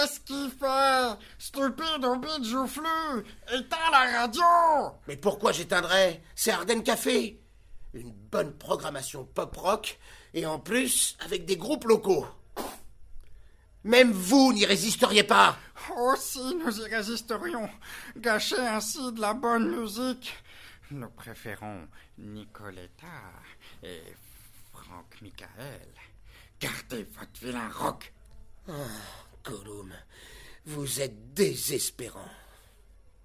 Qu'est-ce qu'il fait? Stupide au bide joufflu! Éteins la radio! Mais pourquoi j'éteindrais? C'est Ardennes Café. Une bonne programmation pop-rock, et en plus, avec des groupes locaux. Même vous n'y résisteriez pas. Oh si, nous y résisterions. Gâcher ainsi de la bonne musique. Nous préférons Nicoletta et Franck Michael. Gardez votre vilain rock. Gollum, vous êtes désespérant.